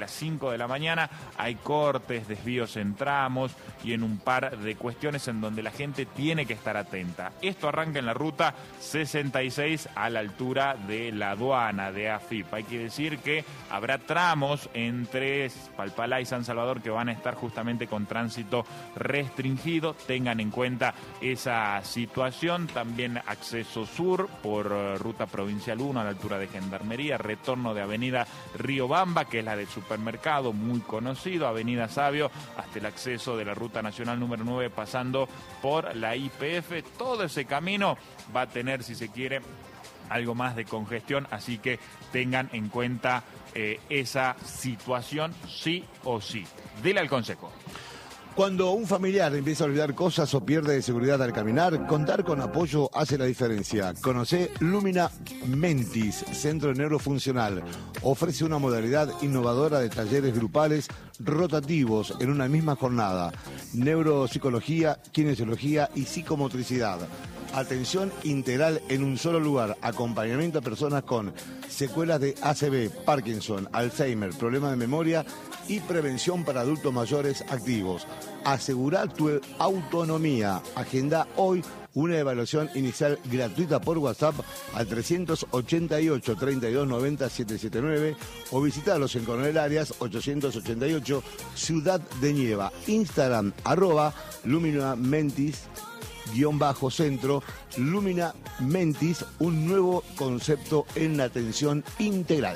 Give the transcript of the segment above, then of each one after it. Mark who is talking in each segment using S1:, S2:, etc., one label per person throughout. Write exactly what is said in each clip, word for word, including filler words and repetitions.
S1: las cinco de la mañana. Hay cortes, desvíos en tramos y en un par de cuestiones en donde la gente tiene que estar atenta. Esto arranca en la ruta sesenta y seis a la altura de la aduana de A F I P. Hay que decir que habrá tramos entre Palpalá y San Salvador que van a estar justamente con tránsito restringido. Tengan en cuenta esa situación. También acceso sur por ruta provincial uno a la altura de Gendarmería, retorno de avenida Riobamba, que es la del supermercado, muy conocido, avenida Sabio, hasta el acceso de la ruta nacional número nueve pasando por la I P F. Todo ese camino va a tener, si se quiere, algo más de congestión, así que tengan en cuenta eh, esa situación sí o sí. Dile al consejo.
S2: Cuando un familiar empieza a olvidar cosas o pierde de seguridad al caminar, contar con apoyo hace la diferencia. Conocé Lumina Mentis, Centro Neurofuncional. Ofrece una modalidad innovadora de talleres grupales rotativos en una misma jornada. Neuropsicología, kinesiología y psicomotricidad. Atención integral en un solo lugar. Acompañamiento a personas con secuelas de A C V, Parkinson, Alzheimer, problemas de memoria y prevención para adultos mayores activos. Asegura tu autonomía. Agenda hoy una evaluación inicial gratuita por WhatsApp al trescientos ochenta y ocho, treinta y dos noventa, setecientos setenta y nueve o visitarlos en Coronel Arias ochocientos ochenta y ocho, Ciudad de Nieva. Instagram, arroba Lumina Mentis, guión bajo centro, Lumina Mentis, un nuevo concepto en la atención integral.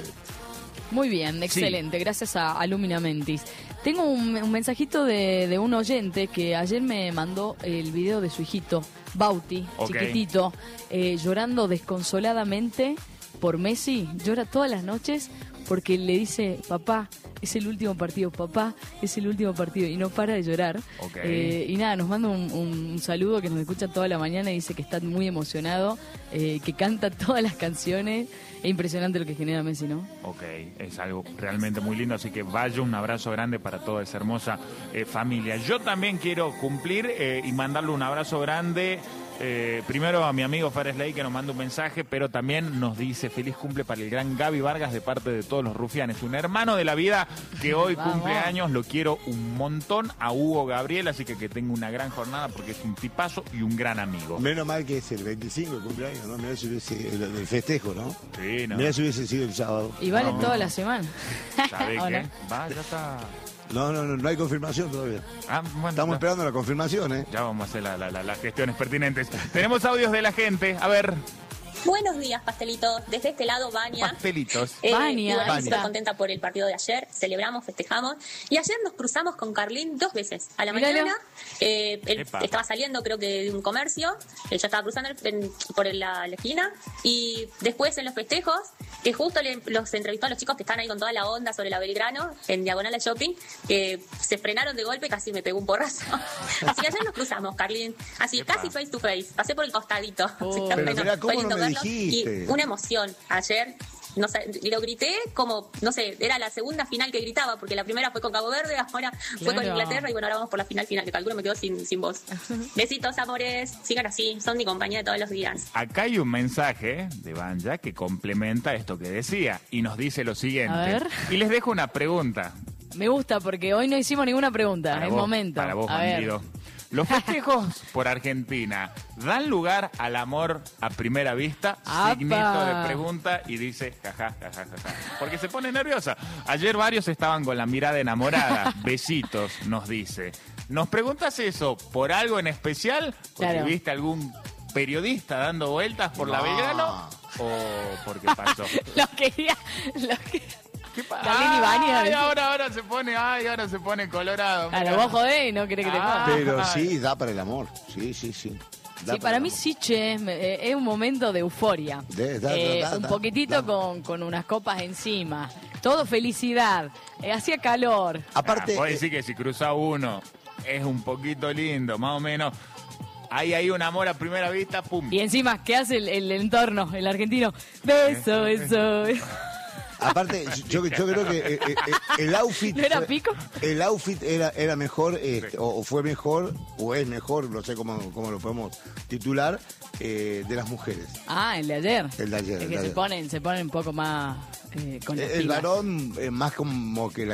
S3: Muy bien, excelente, sí. Gracias a, a Lumina Mentis. Tengo un, un mensajito de, de un oyente que ayer me mandó el video de su hijito, Bauti, okay. Chiquitito, eh, llorando desconsoladamente por Messi. Llora todas las noches porque le dice, papá, es el último partido, papá, es el último partido, y no para de llorar. Okay. Eh, y nada, nos manda un, un saludo, que nos escucha toda la mañana y dice que está muy emocionado, eh, que canta todas las canciones. Es impresionante lo que genera Messi, ¿no? Ok, es algo realmente muy lindo, así que vaya un abrazo grande para toda esa hermosa eh, familia. Yo también quiero cumplir eh, y mandarle un abrazo grande. Eh, primero a mi amigo Fares Ley, que nos manda un mensaje, pero también nos dice feliz cumple para el gran Gaby Vargas de parte de todos los rufianes, un hermano de la vida que hoy cumple años. Lo quiero un montón a Hugo Gabriel, así que que tenga una gran jornada porque es un tipazo y un gran amigo.
S2: Menos mal que es el veinticinco el cumpleaños, ¿no? Mirá si hubiese el, el festejo, ¿no?
S1: Sí, no.
S2: Mirá si hubiese sido el sábado.
S3: Y vale
S1: no.
S3: toda la semana.
S1: ¿Sabés qué? Va, ya está.
S2: No, no, no, no hay confirmación todavía.
S1: Ah, bueno,
S2: Estamos
S1: ya.
S2: esperando la confirmación, ¿eh?
S1: Ya vamos a hacer la, la, la, las gestiones pertinentes. Tenemos audios de la gente, a ver.
S4: Buenos días, pastelitos. Desde este lado, Vania.
S1: Pastelitos.
S4: Eh,
S3: Vania.
S4: Estoy súper contenta por el partido de ayer. Celebramos, festejamos. Y ayer nos cruzamos con Carlín dos veces. A la
S3: Míralo.
S4: mañana, eh, él Epa. estaba saliendo, creo que de un comercio. Él ya estaba cruzando en, por la, la esquina. Y después en los festejos, que justo le, los entrevistó a los chicos que están ahí con toda la onda sobre la Belgrano, en Diagonal de Shopping, que se frenaron de golpe y casi me pegó un porrazo. Así que ayer nos cruzamos, Carlín. Así, Epa. casi face to face. Pasé por el costadito.
S3: Oh.
S4: Así que,
S2: Pero
S4: bueno,
S2: mirá, ¿cómo
S4: fue lindo
S2: no me
S4: verlo.
S2: dijiste?
S4: Y una emoción ayer. No sé, y lo grité como, no sé, era la segunda final que gritaba, porque la primera fue con Cabo Verde, ahora claro. fue con Inglaterra, y bueno, ahora vamos por la final final, que calculo me quedo sin, sin voz. Besitos, amores, sigan así, son mi compañía de todos los días.
S1: Acá hay un mensaje de Banja que complementa esto que decía, y nos dice lo siguiente.
S3: A ver.
S1: Y les dejo una pregunta.
S3: Me gusta, porque hoy no hicimos ninguna pregunta,
S1: Para
S3: es
S1: vos,
S3: momento.
S1: Para vos,
S3: a
S1: bandido. Ver. ¿Los festejos por Argentina dan lugar al amor a primera vista?
S3: ¡Apa!
S1: Signito de pregunta y dice jaja, jaja, jaja. Porque se pone nerviosa. Ayer varios estaban con la mirada enamorada. Besitos, nos dice. ¿Nos preguntas eso por algo en especial? ¿Porque
S3: claro.
S1: viste algún periodista dando vueltas por no. la Belgrano? ¿O porque pasó?
S3: lo quería... Lo que...
S1: ¿Qué pasa?
S3: Carlín y Vania.
S1: Ay, ahora, ahora se pone, ay, ahora se pone colorado.
S3: A lo vos jodés y no querés que te
S1: Ah.
S3: pase.
S2: Pero sí, da para el amor. Sí, sí, sí. Da
S3: Sí, para mí
S2: amor.
S3: sí, che, es, es un momento de euforia.
S2: De- da-
S3: Eh,
S2: da- da-
S3: un
S2: da-
S3: poquitito
S2: da.
S3: con, con unas copas encima. Todo felicidad. Eh, hacía calor.
S2: Aparte,
S1: Ah, vos
S2: eh,
S1: decís que si cruza uno es un poquito lindo, más o menos. Hay ahí un amor a primera vista, pum.
S3: Y encima, ¿qué hace el, el entorno, el argentino? Beso, beso. beso.
S2: aparte yo, yo creo que eh, eh, el outfit...
S3: ¿No era
S2: fue-
S3: pico?
S2: El outfit era, era mejor, este, o, o fue mejor, o es mejor, no sé cómo, cómo lo podemos titular, eh, de las mujeres.
S3: Ah, el de ayer.
S2: El de ayer,
S3: Es
S2: el
S3: que
S2: de
S3: se
S2: ayer.
S3: ponen, se ponen un poco más eh, con las
S2: El
S3: pilas.
S2: varón eh, más como que la